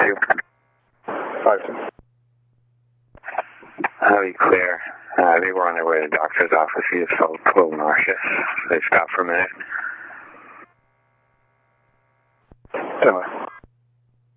5-2. 5-2. Be clear. They were on their way to the doctor's office. He just felt a little nauseous. They stopped for a minute. 10-way.